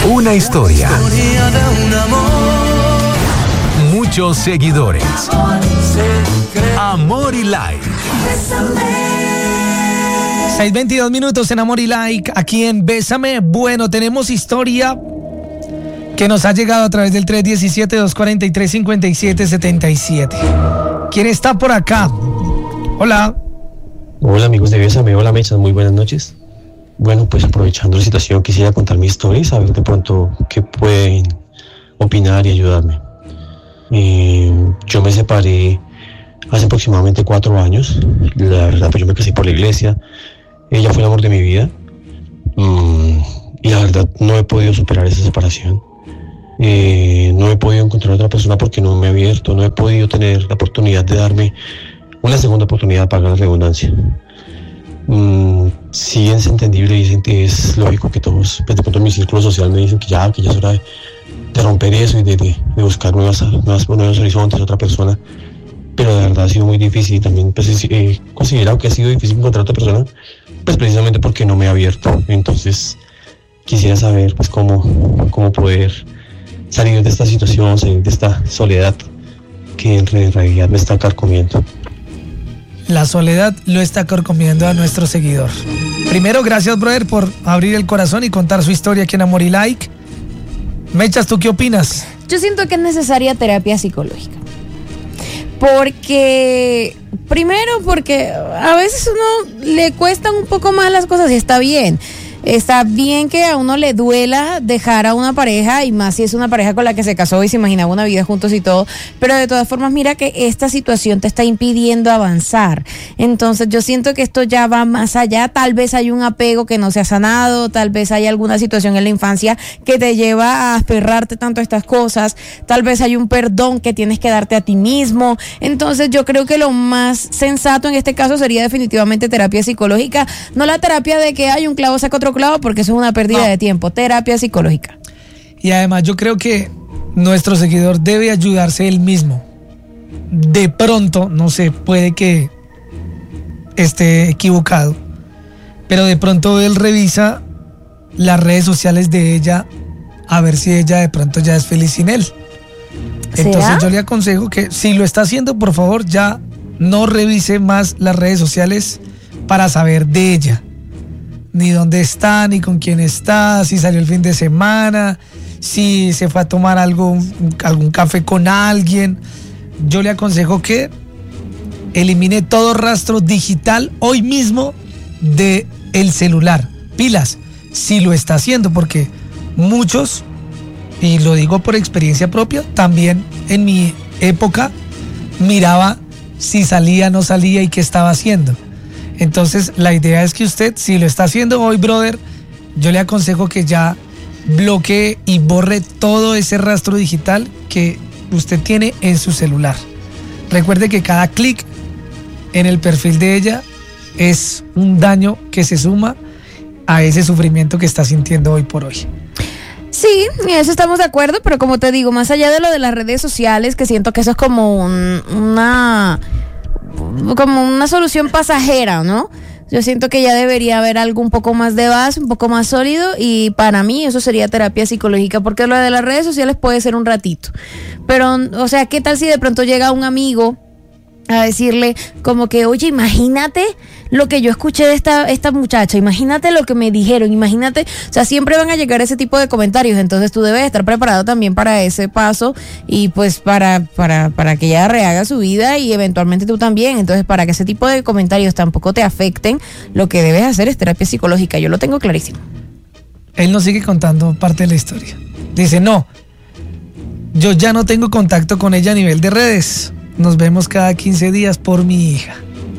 Una historia. Muchos seguidores. Amor y like. 6:22 minutos en Amor y Like, aquí en Bésame. Bueno, tenemos historia que nos ha llegado a través del 317-243-5777. ¿Quién está por acá? Hola. Hola amigos de Bésame, hola Mechas, muy buenas noches. Bueno, pues aprovechando la situación quisiera contar mi historia y saber de pronto qué pueden opinar y ayudarme. Yo me separé hace aproximadamente 4 años. La verdad, pues yo me casé por la iglesia. Ella fue el amor de mi vida. Y la verdad no he podido superar esa separación. No he podido encontrar otra persona porque no me he abierto. No he podido tener la oportunidad de darme una segunda oportunidad, para la redundancia. Sí, es entendible y es lógico que todos, pues de pronto en mi círculo social me dicen que ya es hora de romper eso y de buscar nuevos horizontes, otra persona. Pero de verdad ha sido muy difícil y también pues, he considerado que ha sido difícil encontrar otra persona, pues precisamente porque no me he abierto. Entonces quisiera saber pues cómo poder salir de esta situación, salir de esta soledad que en realidad me está carcomiendo. La soledad lo está carcomiendo a nuestro seguidor. Primero, gracias, brother, por abrir el corazón y contar su historia aquí en Amor y Like. Mechas, ¿tú qué opinas? Yo siento que es necesaria terapia psicológica. Porque a veces uno le cuestan un poco más las cosas y está bien. Está bien que a uno le duela dejar a una pareja, y más si es una pareja con la que se casó y se imaginaba una vida juntos y todo, pero de todas formas mira que esta situación te está impidiendo avanzar. Entonces yo siento que esto ya va más allá. Tal vez hay un apego que no se ha sanado, tal vez hay alguna situación en la infancia que te lleva a aferrarte tanto a estas cosas, tal vez hay un perdón que tienes que darte a ti mismo. Entonces yo creo que lo más sensato en este caso sería definitivamente terapia psicológica, no la terapia de que hay un clavo saca otro clavo, porque eso es una pérdida de tiempo. Terapia psicológica. Y además yo creo que nuestro seguidor debe ayudarse él mismo. De pronto, no sé, puede que esté equivocado, pero de pronto él revisa las redes sociales de ella a ver si ella de pronto ya es feliz sin él. Entonces ¿será? yo le aconsejo que si lo está haciendo, por favor ya no revise más las redes sociales para saber de ella, ni dónde está, ni con quién está, si salió el fin de semana, si se fue a tomar algún café con alguien. Yo le aconsejo que elimine todo rastro digital hoy mismo de el celular. Pilas, si lo está haciendo, porque muchos, y lo digo por experiencia propia, también en mi época miraba si salía, no salía y qué estaba haciendo. Entonces la idea es que usted, si lo está haciendo hoy, brother, yo le aconsejo que ya bloquee y borre todo ese rastro digital que usted tiene en su celular. Recuerde que cada clic en el perfil de ella es un daño que se suma a ese sufrimiento que está sintiendo hoy por hoy. Sí, en eso estamos de acuerdo, pero como te digo, más allá de lo de las redes sociales, que siento que eso es como una solución pasajera, ¿no? Yo siento que ya debería haber algo un poco más de base, un poco más sólido, y para mí eso sería terapia psicológica, porque lo de las redes sociales puede ser un ratito, pero, o sea, ¿qué tal si de pronto llega un amigo a decirle como que, oye, imagínate lo que yo escuché de esta muchacha, imagínate lo que me dijeron, imagínate, o sea, siempre van a llegar ese tipo de comentarios, entonces tú debes estar preparado también para ese paso y pues para que ella rehaga su vida y eventualmente tú también. Entonces, para que ese tipo de comentarios tampoco te afecten, lo que debes hacer es terapia psicológica. Yo lo tengo clarísimo. Él nos sigue contando parte de la historia. Dice, no, yo ya no tengo contacto con ella a nivel de redes. Nos vemos cada 15 días por mi hija.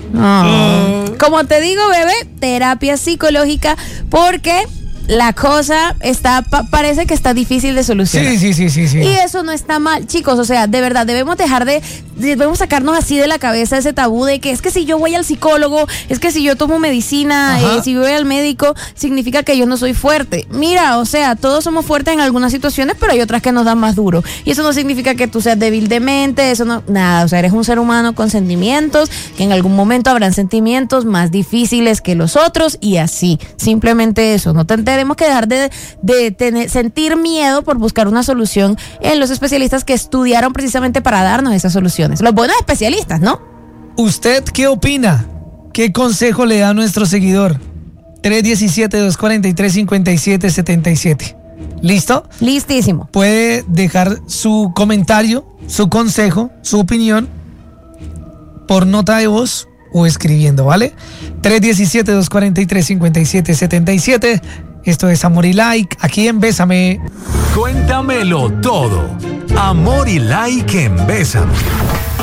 Como te digo, bebé, terapia psicológica, porque la cosa parece que está difícil de solucionar. Sí. Y eso no está mal, chicos, o sea, de verdad, debemos debemos sacarnos así de la cabeza ese tabú de que es que si yo voy al psicólogo, es que si yo tomo medicina, si voy al médico, significa que yo no soy fuerte. Mira, o sea, todos somos fuertes en algunas situaciones, pero hay otras que nos dan más duro. Y eso no significa que tú seas débil de mente, eso no, nada, o sea, eres un ser humano con sentimientos, que en algún momento habrán sentimientos más difíciles que los otros y así. Simplemente eso, no te enteres tenemos que dejar de sentir miedo por buscar una solución en los especialistas que estudiaron precisamente para darnos esas soluciones. Los buenos especialistas, ¿no? ¿Usted qué opina? ¿Qué consejo le da a nuestro seguidor? 317-243-5777. ¿Listo? Listísimo. Puede dejar su comentario, su consejo, su opinión por nota de voz o escribiendo, ¿vale? 317-243-5777. Esto es Amor y Like, aquí en Bésame. Cuéntamelo todo. Amor y Like en Bésame.